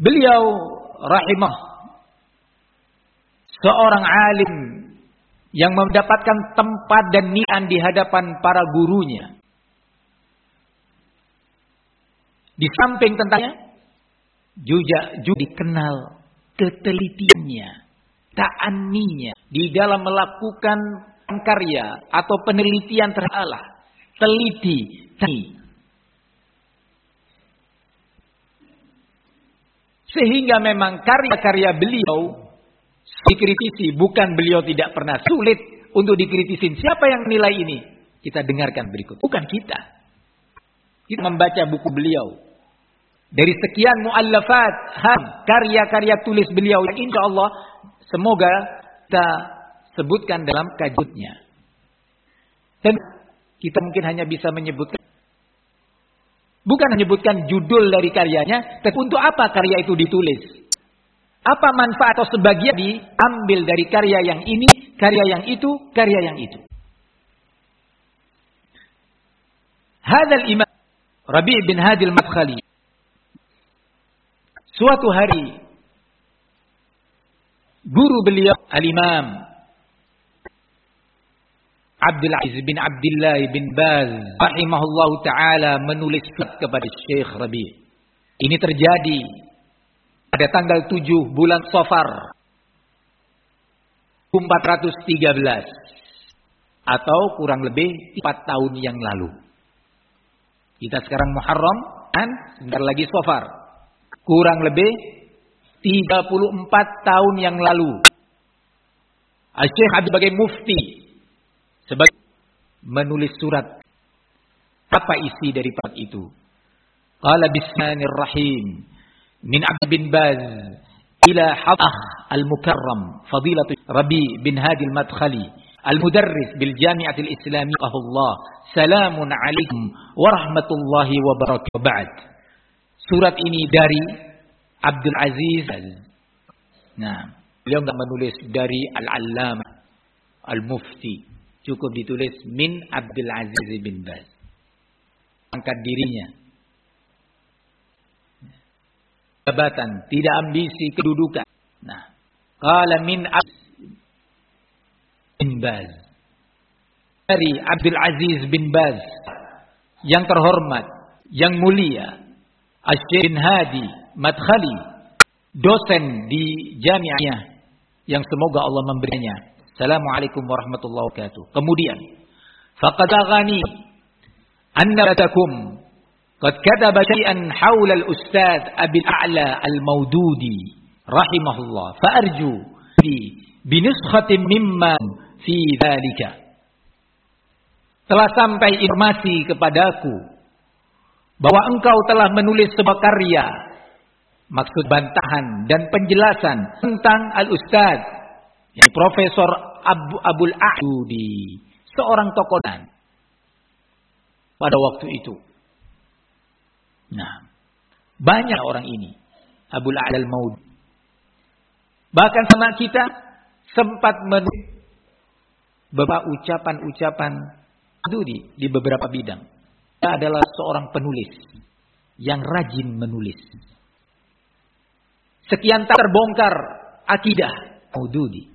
Beliau rahimah seorang alim yang mendapatkan tempat dan nian di hadapan para gurunya. Di samping tentangnya juga dikenal ketelitiannya, ta'anninya di dalam melakukan karya atau penelitian terhadap teliti. Sehingga memang karya-karya beliau dikritisi, bukan beliau tidak pernah sulit untuk dikritisi. Siapa yang nilai ini? Kita dengarkan berikut. Bukan kita. Kita membaca buku beliau. Dari sekian muallafat, karya-karya tulis beliau yang insya Allah semoga kita sebutkan dalam kajiannya. Dan kita mungkin hanya bisa menyebutkan, bukan menyebutkan judul dari karyanya, tapi untuk apa karya itu ditulis. Apa manfaat atau sebagian diambil dari karya yang ini, karya yang itu, karya yang itu. Hadzal Imam Rabi' bin Hadi al-Madkhali suatu hari guru beliau Al-Imam Abdul Aziz bin Abdullah bin Baz rahimahullahu taala menulis surat kepada Syekh Rabi'. Ini terjadi pada tanggal 7 bulan Safar 1413 atau kurang lebih 4 tahun yang lalu. Kita sekarang Muharram dan sebentar lagi Safar. Kurang lebih 34 tahun yang lalu. Syekh sebagai mufti sebagai menulis surat. Apa isi dari surat itu? Qala bismillahirrahmanirrahim. Min Abd bin Baz ila Hafah al-Mukarram Fadilatul Rabi' bin Hadi al-Madkhali al-Mudarris bil Jami'atil Islamiyah Allah. Salamun alaikum wa rahmatullahi wa barakatuh. Ba'd. Surat ini dari Abdul Aziz. Nah, beliau enggak menulis dari Al-Allamah Al-Mufti. Cukup ditulis min Abdul Aziz bin Baz. Angkat dirinya. Jabatan, tidak ambisi kedudukan. Nah, qala min bin Baz. Dari Abdul Aziz bin Baz yang terhormat, yang mulia, Syekh bin Hadi Madkhali, dosen di Jami'ah yang semoga Allah memberinya. Assalamualaikum warahmatullahi wabarakatuh. Kemudian, faqad aghani anna latakum qad kataba syai'an haula al-ustadz Abil A'la al-Maududi rahimahullah fa arju bi nuskhatin mimma fi dzalika. Telah sampai informasi kepadaku bahwa engkau telah menulis sebuah karya, maksud bantahan dan penjelasan tentang al-ustadz, yang Profesor Abul A'udi, seorang tokoh pada waktu itu. Nah, banyak orang ini, Abul A'la al-Maud. Bahkan sama kita sempat menulis beberapa ucapan-ucapan di beberapa bidang. Dia adalah seorang penulis yang rajin menulis. Sekian tak terbongkar akidah Maududi.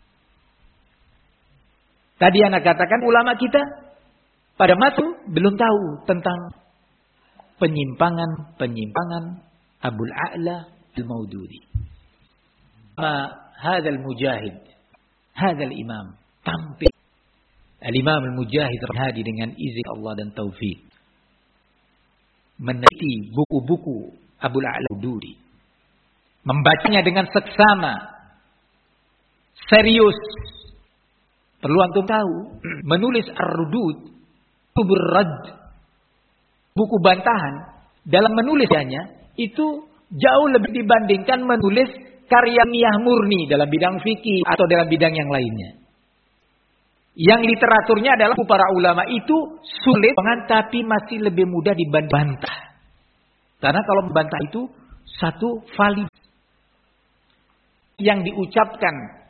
Tadi anak katakan ulama kita pada masa belum tahu tentang penyimpangan Abul A'la al-Maududi. Hadzal mujahid, hadzal imam tampil Al-Imam Al-Mujahid Hadi dengan izin Allah dan taufik meneliti buku-buku Abul A'la al-Maududi, membacanya dengan seksama, serius. Perlu antum tahu, menulis Ar-Rudud, buku bantahan, dalam menulisnya itu jauh lebih dibandingkan menulis karya ilmiah murni dalam bidang fikih atau dalam bidang yang lainnya. Yang literaturnya adalah para ulama itu sulit banget, tapi masih lebih mudah dibantah. Karena kalau membantah itu satu valid yang diucapkan